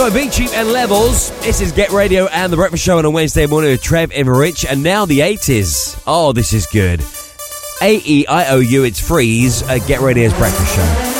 So Avicii and Levels. This is Get Radio and The Breakfast Show on a Wednesday morning with Trev, Emma, Rich, and now the 80s. Oh, this is good. AEIOU, it's Freeze at Get Radio's Breakfast Show.